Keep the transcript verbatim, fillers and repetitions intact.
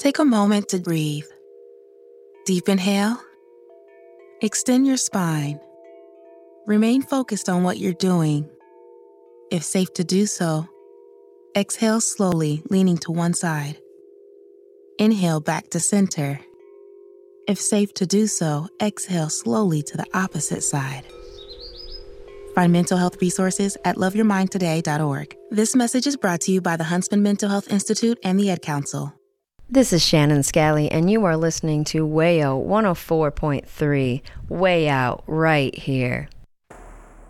Take a moment to breathe. Deep inhale. Extend your spine. Remain focused on what you're doing. If safe to do so, exhale slowly, leaning to one side. Inhale back to center. If safe to do so, exhale slowly to the opposite side. Find mental health resources at love your mind today dot org. This message is brought to you by the Huntsman Mental Health Institute and the Ad Council. This is Shannon Scally, and you are listening to W A Y O one oh four point three, Way Out, right here.